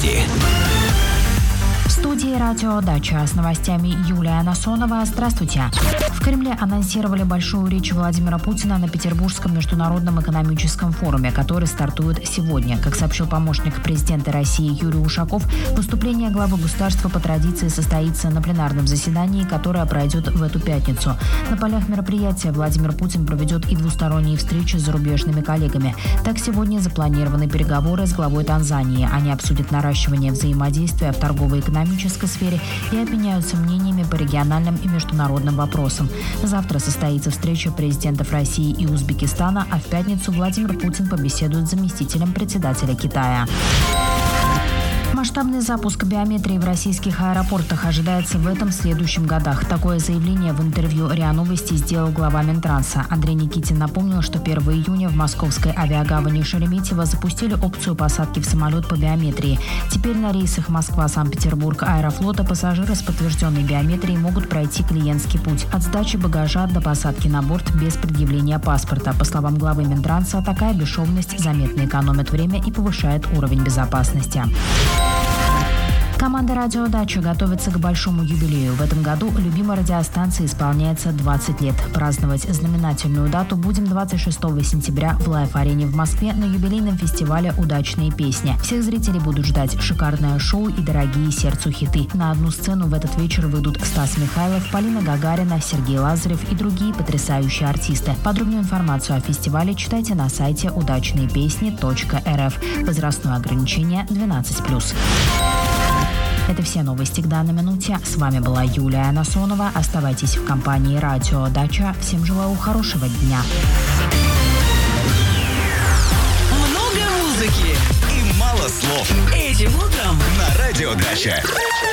Новости. В студии «Радио Дача» с новостями Юлия Насонова. Здравствуйте. В Кремле анонсировали большую речь Владимира Путина на Петербургском международном экономическом форуме, который стартует сегодня. Как сообщил помощник президента России Юрий Ушаков, выступление главы государства по традиции состоится на пленарном заседании, которое пройдет в эту пятницу. На полях мероприятия Владимир Путин проведет и двусторонние встречи с зарубежными коллегами. Так, сегодня запланированы переговоры с главой Танзании. Они обсудят наращивание взаимодействия в торгово-экономической сфере и обменяются мнениями по региональным и международным вопросам. Завтра состоится встреча президентов России и Узбекистана, а в пятницу Владимир Путин побеседует с заместителем председателя Китая. Масштабный запуск биометрии в российских аэропортах ожидается в этом следующем годах. Такое заявление в интервью РИА Новости сделал глава Минтранса. Андрей Никитин напомнил, что 1 июня в московской авиагавани Шереметьево запустили опцию посадки в самолет по биометрии. Теперь на рейсах Москва-Санкт-Петербург Аэрофлота пассажиры с подтвержденной биометрией могут пройти клиентский путь от сдачи багажа до посадки на борт без предъявления паспорта. По словам главы Минтранса, такая бесшовность заметно экономит время и повышает уровень безопасности. Команда «Радио Дача» готовится к большому юбилею. В этом году любимой радиостанции исполняется 20 лет. Праздновать знаменательную дату будем 26 сентября в Лайф-арене в Москве на юбилейном фестивале «Удачные песни». Всех зрителей будут ждать шикарное шоу и дорогие сердцу хиты. На одну сцену в этот вечер выйдут Стас Михайлов, Полина Гагарина, Сергей Лазарев и другие потрясающие артисты. Подробную информацию о фестивале читайте на сайте удачныепесни.рф. Возрастное ограничение 12+. Это все новости к данной минуте. С вами была Юлия Насонова. Оставайтесь в компании «Радио Дача». Всем желаю хорошего дня. Много музыки и мало слов. Этим утром на Радио Дача.